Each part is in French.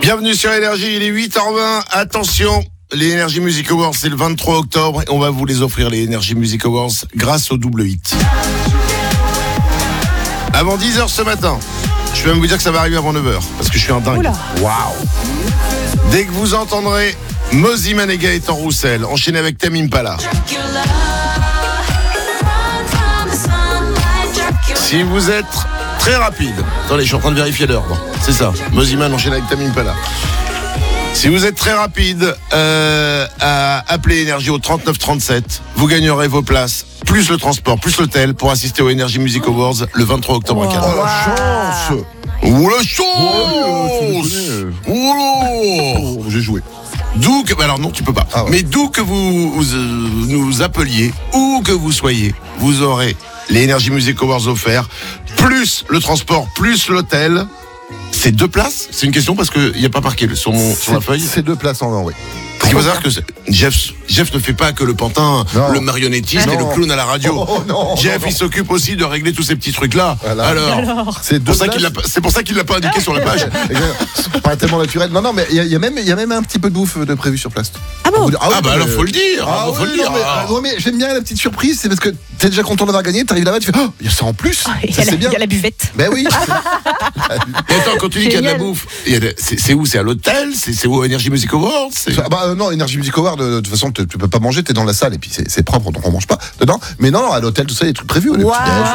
Bienvenue sur Énergie, il est 8h20. Attention, les Energy Music Awards, c'est le 23 octobre et on va vous les offrir, les Energy Music Awards, grâce au double hit. Avant 10h ce matin, je vais même vous dire que ça va arriver avant 9h, parce que je suis un dingue. Waouh. Dès que vous entendrez Mosimann et Gaëtan Roussel, enchaîné avec Tame Impala. Si vous êtes très rapide, attendez, je suis en train de vérifier l'ordre. C'est ça, Mosimann enchaîné avec Tame Impala. Si vous êtes très rapide, à appeler Énergie au 3937, vous gagnerez vos places, plus le transport, plus l'hôtel, pour assister aux Energy Music Awards le 23 octobre à Cannes. Oh la chance! Oh la chance! Oh, j'ai joué. D'où que, alors non, tu peux pas. Ah ouais. Mais d'où que vous nous appeliez, où que vous soyez, vous aurez les Energy Music Awards offerts, plus le transport, plus l'hôtel. C'est 2 places? C'est une question parce qu'il n'y a pas marqué sur la feuille. C'est 2 places en or, oui. Parce qu'il faut savoir que Jeff ne fait pas que le pantin, le marionnettiste et le clown à la radio. Jeff, il s'occupe aussi de régler tous ces petits trucs-là. Voilà. Alors c'est pour ça qu'il l'a pas indiqué sur la page. C'est pas tellement naturel. Non, mais il y a même un petit peu de bouffe de prévu sur place. Ah bon? Alors faut le dire. Mais j'aime bien la petite surprise, c'est parce que t'es déjà content d'avoir gagné, t'arrives là-bas, tu fais il y a ça en plus. Il y a la buvette. Ben oui. Et attends, quand tu dis qu'il y a de la bouffe, c'est où? C'est à l'hôtel? C'est où, Energy Music Awards? Non, Energy Music Awards, de toute façon, tu peux pas manger, t'es dans la salle et puis c'est propre, donc on mange pas dedans. Mais non, à l'hôtel, tout ça, il y a des trucs prévus. Ouais.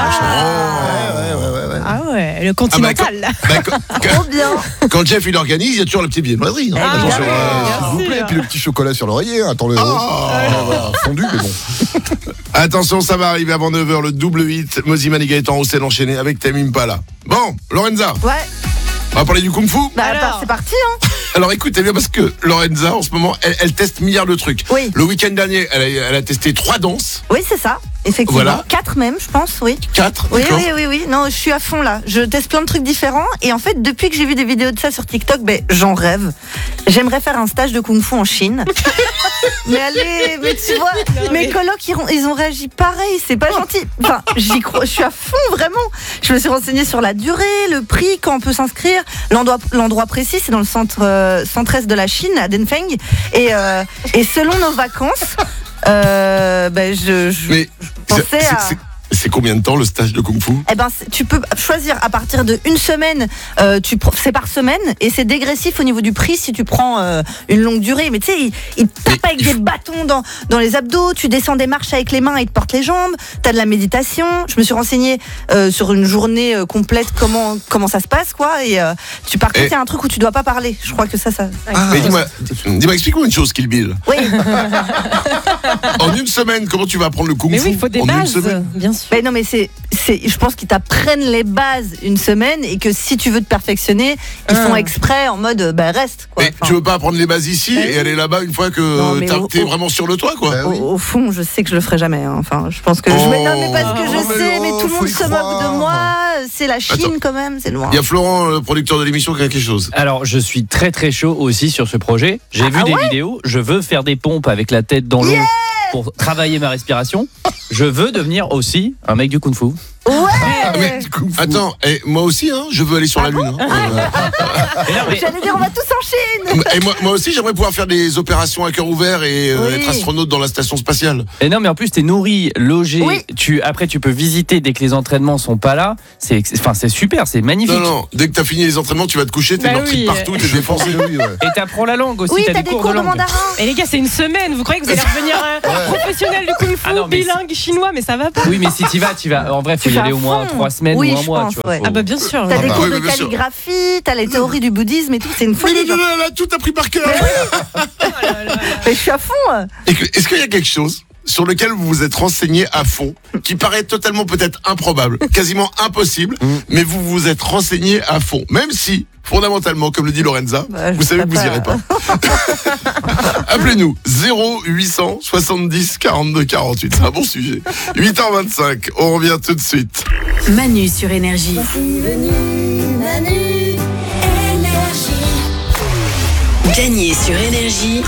Ah ouais, le continental. Trop bien. Quand Jeff il organise, il y a toujours la petite viennoiserie. S'il vous plaît, et puis le petit chocolat sur l'oreiller, attends le fondu, mais bon. Attention, ça va arriver avant 9h, le double hit, Mosimann et Gaëtan Roussel enchaîné avec Tame Impala. Bon, Lorenza. Ouais. On va parler du Kung Fu. C'est parti, hein. Alors écoutez bien, parce que Lorenza, en ce moment, elle teste milliards de trucs. Oui. Le week-end dernier, elle a testé 3 danses. Oui, c'est ça. Effectivement. Voilà. 4 même, je pense, oui. 4 Oui. Non, je suis à fond là. Je teste plein de trucs différents. Et en fait, depuis que j'ai vu des vidéos de ça sur TikTok, j'en rêve. J'aimerais faire un stage de Kung Fu en Chine. mais tu vois, mes colocs, ils ont réagi pareil. C'est pas gentil. Enfin, j'y crois. Je suis à fond, vraiment. Je me suis renseignée sur la durée, le prix, quand on peut s'inscrire. L'endroit précis, c'est dans le centre-est de la Chine, à Denfeng. Et selon nos vacances, je pensais à... C'est combien de temps le stage de Kung Fu? Tu peux choisir à partir de 1 semaine, c'est par semaine et c'est dégressif au niveau du prix si tu prends une longue durée. Mais tu sais, ils tapent avec des bâtons dans les abdos, tu descends des marches avec les mains et ils te portent les jambes, t'as de la méditation. Je me suis renseignée sur une journée complète comment ça se passe, quoi. Et par contre, il y a un truc où tu dois pas parler. Je crois que ça. Mais dis-moi, explique-moi une chose, Kill Bill. Oui. En 1 semaine, comment tu vas apprendre le Kung Fu? Mais oui, il faut des bases, bien sûr. Non, mais je pense qu'ils t'apprennent les bases 1 semaine et que si tu veux te perfectionner, ils font exprès en mode reste, quoi. Mais tu veux pas apprendre les bases ici et aller là-bas une fois que t'es vraiment sur le toit, quoi? Au fond, je sais que je le ferai jamais. Hein. Enfin, je pense que non, mais parce que je sais, mais tout le monde se moque de moi. C'est la Chine quand même, c'est loin. Il y a Florent, le producteur de l'émission, qui a quelque chose. Alors, je suis très très chaud aussi sur ce projet. J'ai vu des vidéos. Je veux faire des pompes avec la tête dans l'eau pour travailler ma respiration. Je veux devenir aussi un mec du Kung Fu. Ouais. Attends, moi aussi, je veux aller sur la Lune. J'allais dire, on va tous en Chine. Et moi aussi, j'aimerais pouvoir faire des opérations à cœur ouvert et être astronaute dans la station spatiale. Et non, mais en plus, t'es nourri, logé. Oui. Après, tu peux visiter dès que les entraînements sont pas là. C'est super, c'est magnifique. Non, dès que t'as fini les entraînements, tu vas te coucher, t'es meurtri partout, t'es défoncé. Et t'apprends la langue aussi. Oui, t'as des cours de mandarin. Et les gars, c'est 1 semaine. Vous croyez que vous allez revenir professionnel du Kung Fu, bilingue chinois, mais ça va pas. Oui, mais si t'y vas. En vrai, faut y aller au moins 3 semaines ou un mois. Tu vois, bien sûr. T'as des cours de calligraphie, t'as les théories du bouddhisme et tout. C'est une folie. Mais tout appris par cœur. Mais je suis à fond. Est-ce qu'il y a quelque chose sur lequel vous vous êtes renseigné à fond, qui paraît totalement peut-être improbable, quasiment impossible, mais vous vous êtes renseigné à fond, même si, fondamentalement, comme le dit Lorenza, vous savez que vous irez pas. Appelez-nous 0800 70 42 48, c'est un bon sujet. 8h25, on revient tout de suite. Manu sur Énergie. Gagner sur Énergie.